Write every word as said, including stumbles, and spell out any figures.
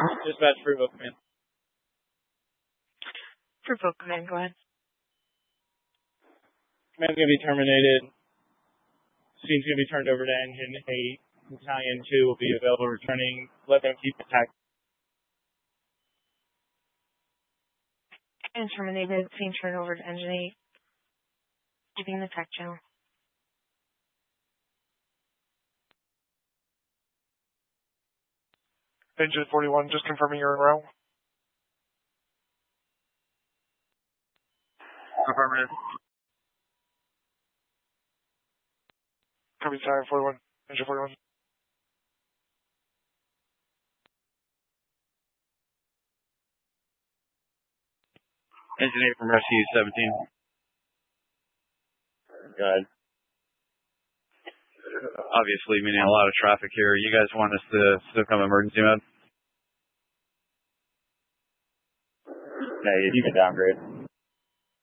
Dispatch for Vote Command. For Vote Command, go ahead. Command's going to be terminated. Scene's going to be turned over to Engine eight. Battalion two will be available returning. Let them keep attack. And terminated. Scene turned over to Engine eight. Keeping the attack channel. Engine forty-one, just confirming you're in row. Affirmative. Copy, Battalion forty-one. Engine forty-one. Engine eight from Rescue seventeen. Go ahead. Obviously, meaning a lot of traffic here. You guys want us to still come emergency mode? Yeah, you can downgrade.